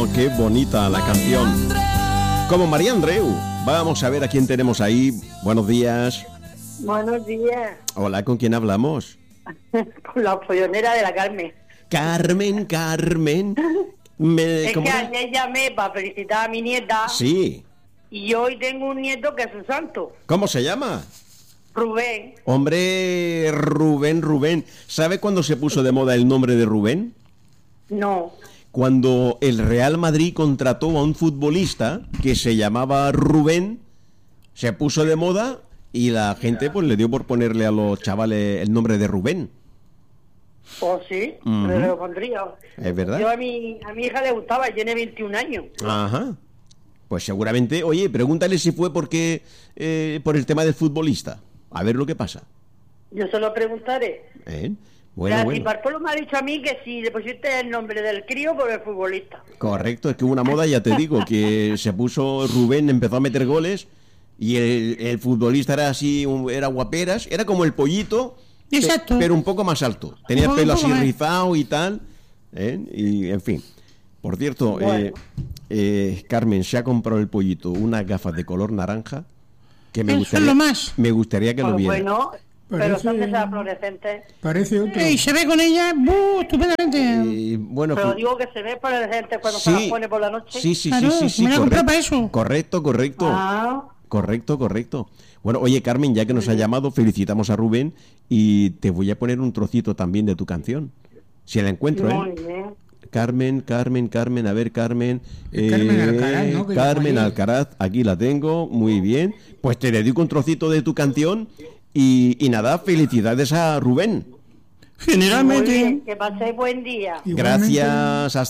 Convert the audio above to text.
Oh, qué bonita la canción. Como María Andreu. Vamos a ver a quién tenemos ahí. Buenos días. Buenos días. Hola, ¿con quién hablamos? Con la follonera de la Carmen. Carmen. Es que ayer llamé para felicitar a mi nieta. Sí. Y hoy tengo un nieto que es su santo. ¿Cómo se llama? Rubén. Hombre, Rubén. ¿Sabe cuándo se puso de moda el nombre de Rubén? No. Cuando el Real Madrid contrató a un futbolista que se llamaba Rubén, se puso de moda y la gente pues le dio por ponerle a los chavales el nombre de Rubén. ¿Oh, sí? Uh-huh. Me lo pondría. ¿Es verdad? Yo a mi hija le gustaba, tiene 21 años. Ajá. Pues seguramente, oye, pregúntale si fue porque por el tema del futbolista. A ver lo que pasa. Yo se lo preguntaré. Bueno. Y Bartolo me ha dicho a mí que si le pusiste el nombre del crío por el futbolista. Correcto, es que hubo una moda, ya te digo, que se puso Rubén, empezó a meter goles y el futbolista era así, era guaperas, era como el Pollito. Exacto. Pero un poco más alto. Tenía el pelo así rizado y tal. Y en fin. Por cierto, bueno. Carmen, se ha comprado el Pollito unas gafas de color naranja que me gustaría que lo viera. Bueno, pero son de esas fluorescentes. Parece otro. Y se ve con ella estupendamente. Bueno, pero digo que se ve fluorescente cuando se las pone por la noche. Sí. Claro, sí. Me la compré para eso. Correcto. Ah. Correcto. Bueno, oye, Carmen, ya que nos ha llamado, felicitamos a Rubén y te voy a poner un trocito también de tu canción. Si la encuentro, Muy bien. Carmen, a ver, Carmen. Carmen Alcaraz, ¿no? Carmen Alcaraz, aquí la tengo, muy bien. Pues te dedico un trocito de tu canción y nada, felicidades a Rubén. Generalmente. Muy bien, que paséis buen día. Gracias, hasta